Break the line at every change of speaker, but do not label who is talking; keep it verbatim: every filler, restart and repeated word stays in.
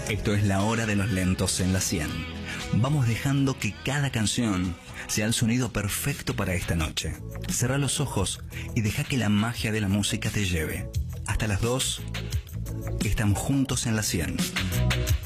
Esto es la hora de los lentos en la cien. Vamos dejando que cada canción sea el sonido perfecto para esta noche. Cerra los ojos y deja que la magia de la música te lleve. Hasta las dos, estamos juntos en la cien.